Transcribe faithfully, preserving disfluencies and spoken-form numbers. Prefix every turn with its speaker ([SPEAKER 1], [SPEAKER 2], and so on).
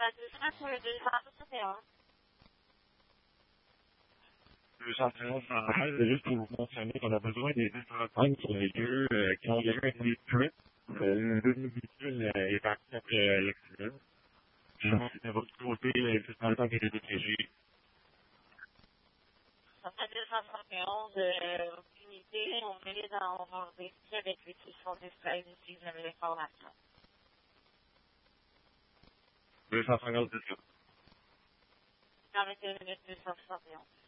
[SPEAKER 1] deux pour le deux cent soixante et onze.
[SPEAKER 2] deux cent onze central, c'est juste pour vous mentionner qu'on a besoin des deux cent trente sur les deux euh, qui ont déjà été détruits. Euh, le véhicule euh, est parti après euh, l'accident. Je pense que de votre côté, euh, c'est dans le temps qui était protégé.
[SPEAKER 1] Ça fait deux cent soixante et onze, euh, unité, on met dans, on va vérifier avec les qui sont disponibles si vous avez l'information.
[SPEAKER 2] deux cent cinquante, c'est ça.
[SPEAKER 1] Dans vingt et une minutes, deux cent soixante et onze.